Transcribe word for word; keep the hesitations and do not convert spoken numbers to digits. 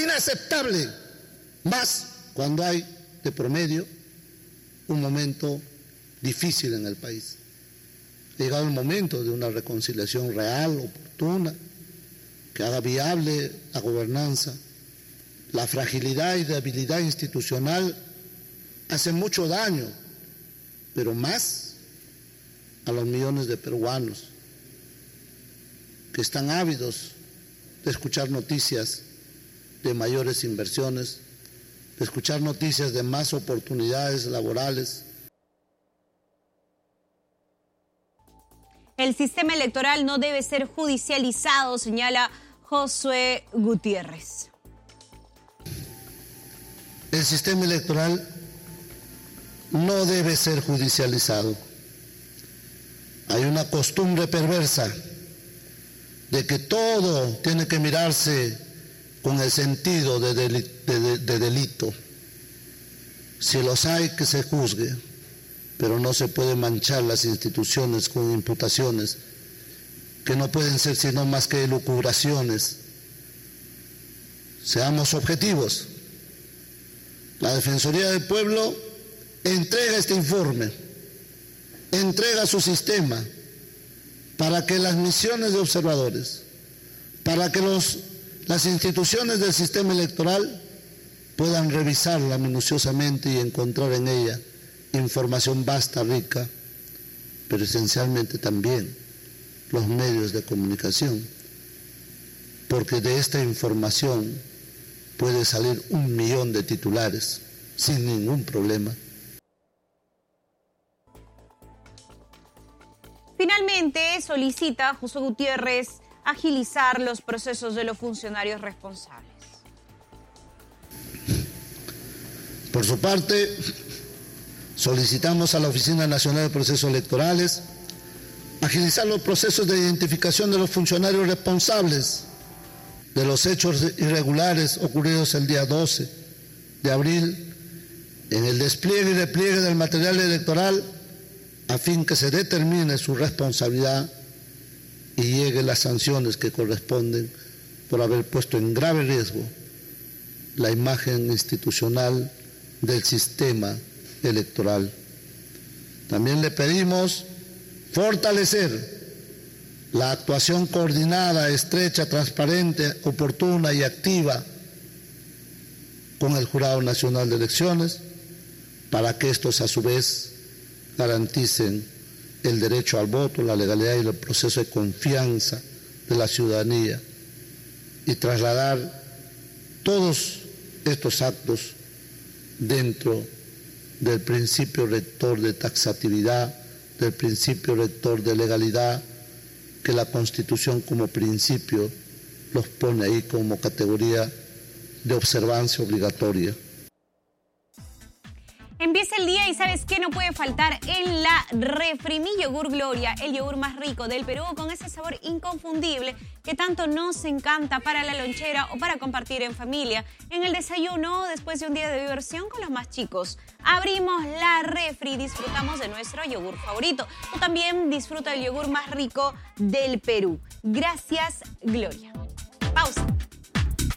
inaceptable, más cuando hay de promedio un momento difícil en el país. Ha llegado el momento de una reconciliación real, oportuna, que haga viable la gobernanza. La fragilidad y debilidad institucional hacen mucho daño, pero más a los millones de peruanos que están ávidos de escuchar noticias de mayores inversiones, de escuchar noticias de más oportunidades laborales. El sistema electoral no debe ser judicializado, señala Josué Gutiérrez. El sistema electoral no debe ser judicializado. Hay una costumbre perversa de que todo tiene que mirarse con el sentido de, deli de, de, de delito. Si los hay, que se juzgue, pero no se puede manchar las instituciones con imputaciones que no pueden ser sino más que elucubraciones. Seamos objetivos. La Defensoría del Pueblo entrega este informe, entrega su sistema para que las misiones de observadores, para que los, las instituciones del sistema electoral puedan revisarla minuciosamente y encontrar en ella información vasta, rica, pero esencialmente también los medios de comunicación, porque de esta información puede salir un millón de titulares sin ningún problema. Finalmente, solicita Josué Gutiérrez agilizar los procesos de los funcionarios responsables. Por su parte, solicitamos a la Oficina Nacional de Procesos Electorales agilizar los procesos de identificación de los funcionarios responsables de los hechos irregulares ocurridos el día doce de abril en el despliegue y repliegue del material electoral, a fin que se determine su responsabilidad y lleguen las sanciones que corresponden por haber puesto en grave riesgo la imagen institucional del sistema electoral. También le pedimos fortalecer la actuación coordinada, estrecha, transparente, oportuna y activa con el Jurado Nacional de Elecciones, para que estos a su vez garanticen el derecho al voto, la legalidad y el proceso de confianza de la ciudadanía, y trasladar todos estos actos dentro del principio rector de taxatividad, del principio rector de legalidad, que la Constitución como principio los pone ahí como categoría de observancia obligatoria. Empieza el día y ¿sabes qué no puede faltar en la refri? Mi yogur Gloria, el yogur más rico del Perú, con ese sabor inconfundible que tanto nos encanta para la lonchera o para compartir en familia, en el desayuno o después de un día de diversión con los más chicos. Abrimos la refri y disfrutamos de nuestro yogur favorito. Tú también disfruta del yogur más rico del Perú. Gracias, Gloria. Pausa.